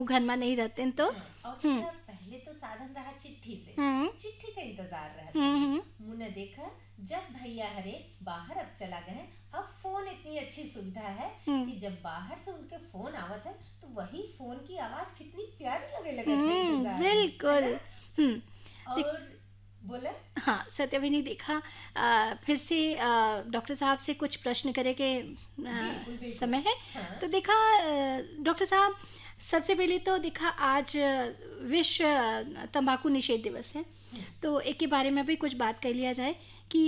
घर में नहीं रहते हैं तो। हाँ, और हम्म। देखा पहले तो साधन रहा चिट्ठी से। हम्म। चिट्ठी का इंतजार रहता है। हम्म। मुने देखा जब भैया हरे बाहर अब चला गए, अब फोन इतनी अच्छी सुविधा है कि जब बाहर से उनके फोन आवत है तो वही फोन की आवाज कितनी प्यारी लगे लगत है इंतजार में, है बिल्कुल। ना? हम्म। देख- और बोला। हाँ सत्यविनी, देखा फिर से डॉक्टर साहब से कुछ प्रश्न करे के बिल्कुल बिल्कुल। समय है। हाँ। तो देखा डॉक्टर साहब, सबसे पहले तो देखा आज विश्व तंबाकू निषेध दिवस है, तो एक के बारे में भी कुछ बात कर लिया जाए कि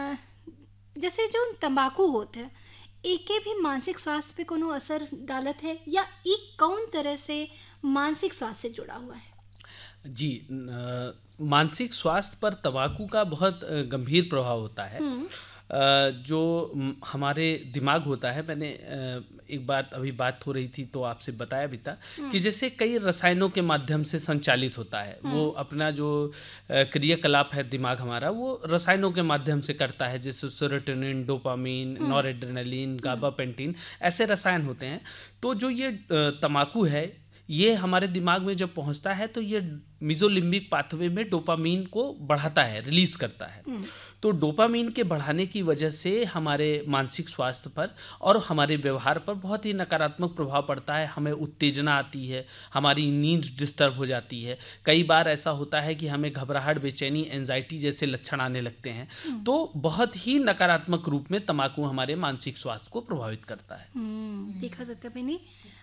जैसे जो तंबाकू होते हैं एके भी मानसिक स्वास्थ्य पे कोनो असर डालत है, या एक कौन तरह से मानसिक स्वास्थ्य से जुड़ा हुआ है? जी, मानसिक स्वास्थ्य पर तंबाकू का बहुत गंभीर प्रभाव होता है। जो हमारे दिमाग होता है, मैंने एक बात अभी बात हो रही थी तो आपसे बताया भी था कि जैसे कई रसायनों के माध्यम से संचालित होता है। वो अपना जो क्रियाकलाप है दिमाग हमारा, वो रसायनों के माध्यम से करता है, जैसे सेरोटोनिन, डोपामीन, नॉरएड्रेनालिन, गाबापेंटिन, ऐसे रसायन होते हैं। तो जो ये तंबाकू है, ये हमारे दिमाग में जब पहुंचता है तो ये मिजोलिम्बिक पाथवे में डोपामीन को बढ़ाता है, रिलीज करता है। तो डोपामीन के बढ़ाने की वजह से हमारे मानसिक स्वास्थ्य पर और हमारे व्यवहार पर बहुत ही नकारात्मक प्रभाव पड़ता है। हमें उत्तेजना आती है, हमारी नींद डिस्टर्ब हो जाती है। कई बार ऐसा होता है कि हमें घबराहट, बेचैनी, एंजाइटी जैसे लक्षण आने लगते हैं। तो बहुत ही नकारात्मक रूप में तंबाकू हमारे मानसिक स्वास्थ्य को प्रभावित करता है। देखा सत्यविनी,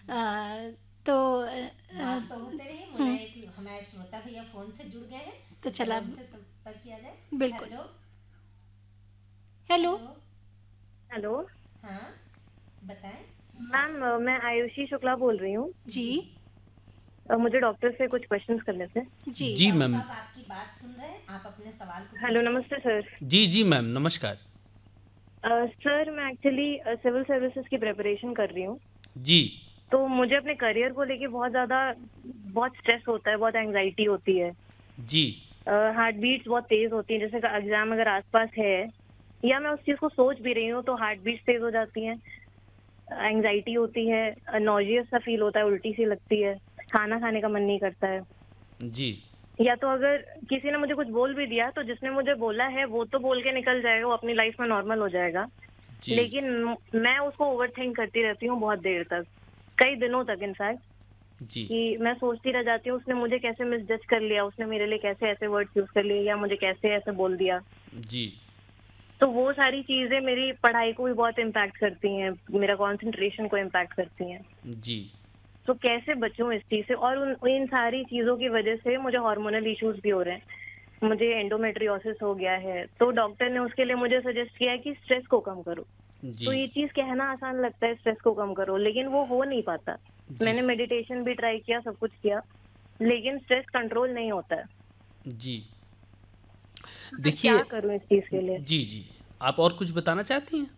तो बात तो होते रही। मुने एक हमारे श्रोता भैया फोन से जुड़ गए हैं, तो चला उनसे संपर्क किया जाए। बिल्कुल। हेलो। हेलो। हेलो हाँ, बताएं। मैम, मैं आयुषी शुक्ला बोल रही हूँ। जी मुझे डॉक्टर से कुछ क्वेश्चंस करने थे। जी जी डॉक्टर मैम। साहब आपकी बात सुन रहे हैं, आप अपने सवाल को हेलो, पूछिए। नमस्ते सर। जी जी मैम, नमस्कार। सर, मैं एक्चुअली सिविल सर्विसेज की प्रिपरेशन कर रही हूँ। जी तो मुझे अपने करियर को लेके बहुत स्ट्रेस होता है, बहुत एंजाइटी होती है। जी हार्ट बीट्स बहुत तेज होती हैं। जैसे एग्जाम अगर आसपास है या मैं उस चीज को सोच भी रही हूँ तो हार्ट बीट्स तेज हो जाती हैं, एंजाइटी होती है, नॉजियस सा फील होता है, उल्टी सी लगती है, खाना खाने का मन नहीं करता है। जी या तो अगर किसी ने मुझे कुछ बोल भी दिया तो जिसने मुझे बोला है वो तो बोल के निकल जाएगा, वो अपनी लाइफ में नॉर्मल हो जाएगा। जी लेकिन मैं उसको ओवरथिंक करती रहती हूँ बहुत देर तक, कई दिनों तक इनफैक्ट, जी कि मैं सोचती रह जाती हूँ उसने मुझे कैसे मिसजज कर लिया, उसने मेरे लिए कैसे ऐसे वर्ड्स यूज कर लिए, या मुझे कैसे ऐसे बोल दिया। जी तो वो सारी चीजें मेरी पढ़ाई को भी बहुत इम्पैक्ट करती हैं, मेरा कंसंट्रेशन को इम्पैक्ट करती हैं। जी तो कैसे बचूं इस चीज से? और इन सारी चीजों की वजह से मुझे हार्मोनल इश्यूज भी हो रहे हैं। मुझे एंडोमेट्रियोसिस हो गया है, तो डॉक्टर ने उसके लिए मुझे सजेस्ट किया है कि स्ट्रेस को कम करो। जी तो ये चीज कहना आसान लगता है, स्ट्रेस को कम करो, लेकिन वो हो नहीं पाता। जी मैंने मेडिटेशन भी ट्राई किया, सब कुछ किया, लेकिन स्ट्रेस कंट्रोल नहीं होता है। जी मैं देखिए, क्या करूं इस चीज के लिए? जी जी, आप और कुछ बताना चाहती हैं?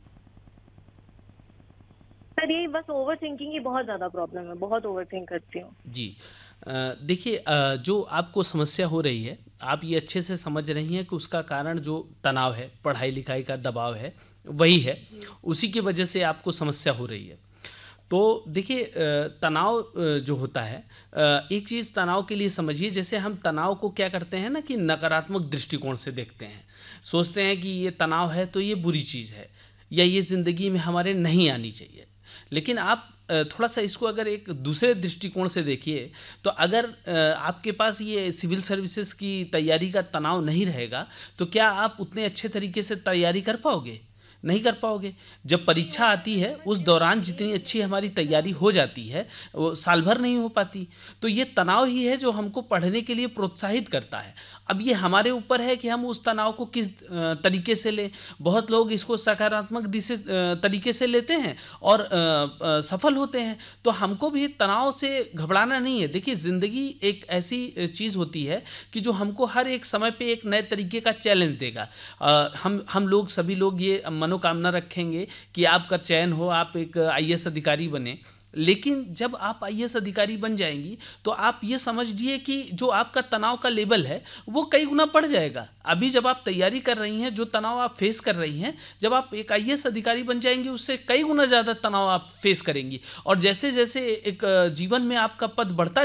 सर, यही बस ओवर थिंकिंग की बहुत ज्यादा प्रॉब्लम है, बहुत ओवर थिंक करती हूँ। जी देखिए, जो आपको समस्या हो रही है, आप ये अच्छे से समझ रही हैं कि उसका कारण जो तनाव है, पढ़ाई लिखाई का दबाव है, वही है। उसी की वजह से आपको समस्या हो रही है। तो देखिए, तनाव जो होता है, एक चीज़ तनाव के लिए समझिए, जैसे हम तनाव को क्या करते हैं ना कि नकारात्मक दृष्टिकोण से देखते हैं। सोचते हैं कि ये तनाव है तो ये बुरी चीज़ है, या ये ज़िंदगी में हमारे नहीं आनी चाहिए। लेकिन आप थोड़ा सा इसको अगर एक दूसरे दृष्टिकोण से देखिए, तो अगर आपके पास ये सिविल सर्विसेज की तैयारी का तनाव नहीं रहेगा तो क्या आप उतने अच्छे तरीके से तैयारी कर पाओगे? नहीं कर पाओगे। जब परीक्षा आती है उस दौरान जितनी अच्छी हमारी तैयारी हो जाती है वो साल भर नहीं हो पाती। तो ये तनाव ही है जो हमको पढ़ने के लिए प्रोत्साहित करता है। अब ये हमारे ऊपर है कि हम उस तनाव को किस तरीके से लें। बहुत लोग इसको सकारात्मक तरीके से लेते हैं और सफल होते हैं। तो हमको भी तनाव से घबराना नहीं है। देखिए, ज़िंदगी एक ऐसी चीज़ होती है कि जो हमको हर एक समय पे एक नए तरीके का चैलेंज देगा। हम लोग सभी लोग ये मनोकामना रखेंगे कि आपका चयन हो, आप एक आईएएस अधिकारी बने। लेकिन जब आप आईएएस अधिकारी बन जाएंगी तो आप ये समझिए कि जो आपका तनाव का लेवल है वो कई गुना बढ़ जाएगा। अभी जब आप तैयारी कर रही हैं, जो तनाव आप फेस कर रही हैं, जब आप एक आईएएस अधिकारी बन जाएंगी उससे कई गुना ज़्यादा तनाव आप फेस करेंगी। और जैसे जैसे एक जीवन में आपका पद बढ़ता